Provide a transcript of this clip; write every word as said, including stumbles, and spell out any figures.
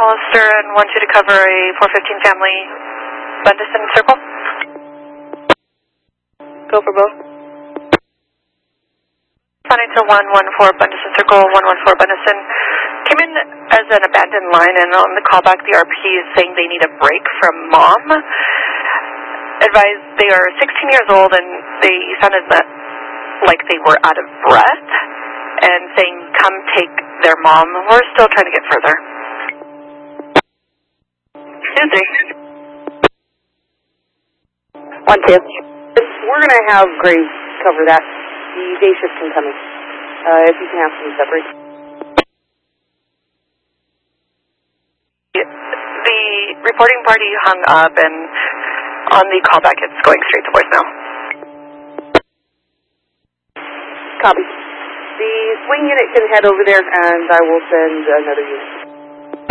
Hollister and want you to cover a four fifteen family Bundeston circle. Go for both. Responding to one one four Bundeston circle, one one four Bundeston. Came in as an abandoned line, and on the callback, the R P is saying they need a break from mom. Advised they are sixteen years old, and they sounded like they were out of breath, and saying, come take their mom. We're still trying to get further. Tuesday. One, two. We're going to have Graves cover that. The day shift can come in. Uh, if you can have some separate. The reporting party hung up, and on the callback, it's going straight to voicemail. Copy. The swing unit can head over there, and I will send another unit.